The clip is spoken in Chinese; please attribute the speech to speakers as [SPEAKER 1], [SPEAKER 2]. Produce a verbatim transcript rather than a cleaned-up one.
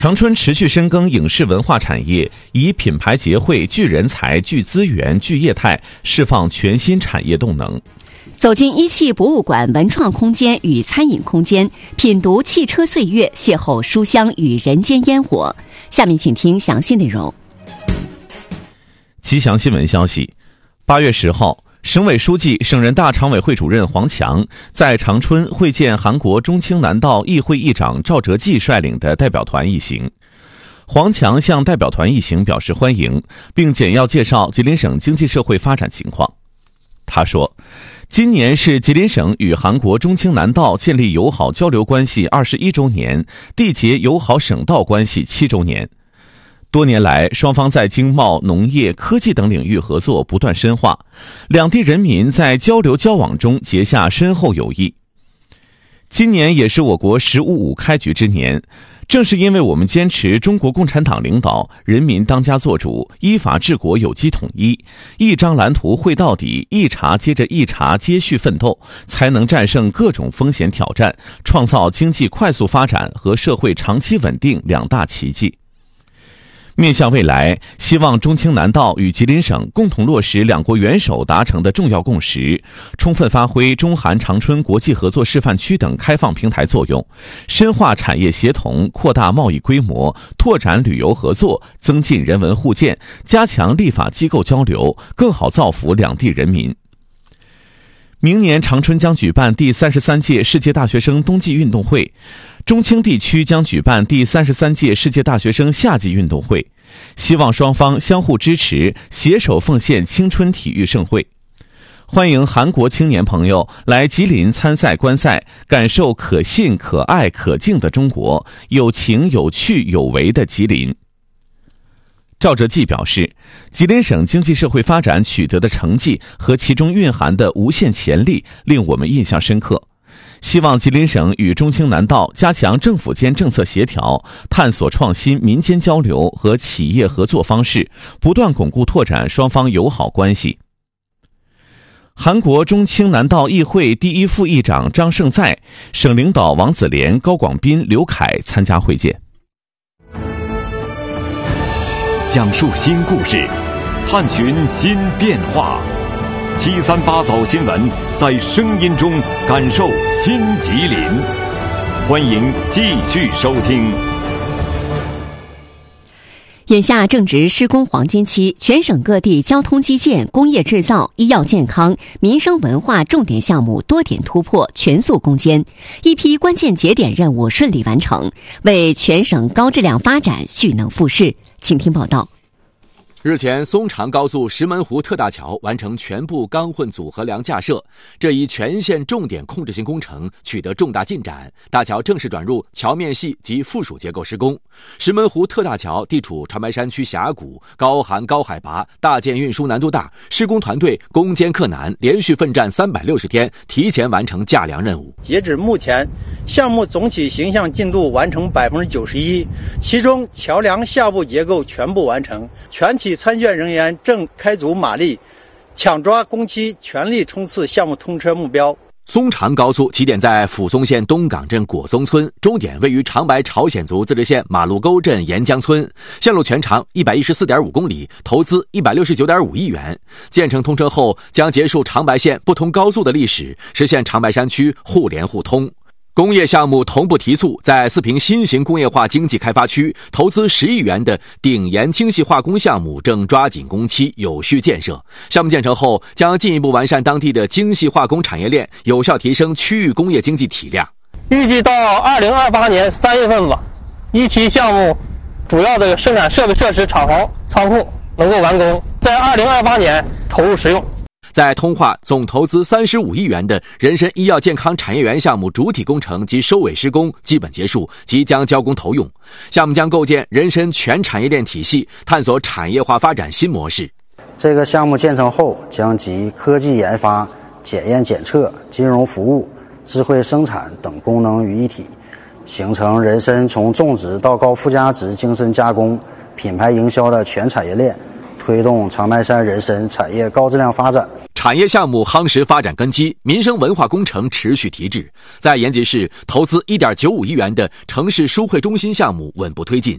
[SPEAKER 1] 长春持续深耕影视文化产业，以品牌结汇聚人才、聚资源、聚业态，释放全新产业动能。
[SPEAKER 2] 走进一汽博物馆文创空间与餐饮空间，品读汽车岁月，邂逅书香与人间烟火。下面请听详细内容。
[SPEAKER 1] 吉祥新闻消息，八月十号，省委书记、省人大常委会主任黄强在长春会见韩国中青南道议会议长赵哲纪率领的代表团一行。黄强向代表团一行表示欢迎，并简要介绍吉林省经济社会发展情况。他说，今年是吉林省与韩国中青南道建立友好交流关系二十一周年，缔结友好省道关系七周年。多年来，双方在经贸、农业、科技等领域合作不断深化，两地人民在交流交往中结下深厚友谊。今年也是我国十五五开局之年，正是因为我们坚持中国共产党领导、人民当家作主、依法治国有机统一，一张蓝图绘到底，一茬接着一茬接续奋斗，才能战胜各种风险挑战，创造经济快速发展和社会长期稳定两大奇迹。面向未来，希望中青南道与吉林省共同落实两国元首达成的重要共识，充分发挥中韩长春国际合作示范区等开放平台作用，深化产业协同，扩大贸易规模，拓展旅游合作，增进人文互鉴，加强立法机构交流，更好造福两地人民。明年长春将举办第三十三届世界大学生冬季运动会，中青地区将举办第三十三届世界大学生夏季运动会，希望双方相互支持，携手奉献青春体育盛会。欢迎韩国青年朋友来吉林参赛观赛，感受可信、可爱、可敬的中国，有情、有趣、有为的吉林。赵哲纪表示，吉林省经济社会发展取得的成绩和其中蕴含的无限潜力令我们印象深刻，希望吉林省与中青南道加强政府间政策协调，探索创新民间交流和企业合作方式，不断巩固拓展双方友好关系。韩国中青南道议会第一副议长张胜在、省领导王子廉、高广斌、刘凯参加会见。
[SPEAKER 3] 讲述新故事，探寻新变化。七三八早新闻，在声音中感受新吉林。欢迎继续收听。
[SPEAKER 2] 眼下正值施工黄金期，全省各地交通基建、工业制造、医药健康、民生文化重点项目多点突破，全速攻坚，一批关键节点任务顺利完成，为全省高质量发展蓄能复势。请听报道。
[SPEAKER 4] 日前，松长高速石门湖特大桥完成全部钢混组合梁架设，这一全线重点控制性工程取得重大进展，大桥正式转入桥面系及附属结构施工。石门湖特大桥地处长白山区峡谷，高寒高海拔，大件运输难度大，施工团队攻坚克难，连续奋战三百六十天，提前完成架梁任务。
[SPEAKER 5] 截止目前，项目总体形象进度完成百分之九十一，其中桥梁下部结构全部完成，全体参卷人员正开足马力，抢抓工期，全力冲刺项目通车目标。
[SPEAKER 4] 松长高速起点在抚松县东岗镇果松村，终点位于长白朝鲜族自治县马路沟镇沿江村，线路全长 一百一十四点五公里，投资 一百六十九点五亿元。建成通车后，将结束长白县不通高速的历史，实现长白山区互联互通。工业项目同步提速，在四平新型工业化经济开发区投资十亿元的鼎岩精细化工项目正抓紧工期有序建设。项目建成后，将进一步完善当地的精细化工产业链，有效提升区域工业经济体量。
[SPEAKER 6] 预计到二零二八年三月份吧，一期项目主要的生产设备设施、厂房、仓库能够完工，在二零二八年投入使用。
[SPEAKER 4] 在通化总投资三十五亿元的人参医药健康产业园项目主体工程及收尾施工基本结束，即将交工投用。项目将构建人参全产业链体系，探索产业化发展新模式。
[SPEAKER 7] 这个项目建成后，将集科技研发、检验检测、金融服务、智慧生产等功能于一体，形成人参从种植到高附加值精深加工、品牌营销的全产业链，推动长白山人参产业高质量发展。
[SPEAKER 4] 产业项目夯实发展根基，民生文化工程持续提质。在延吉市投资 一点九五亿元的城市书会中心项目稳步推进，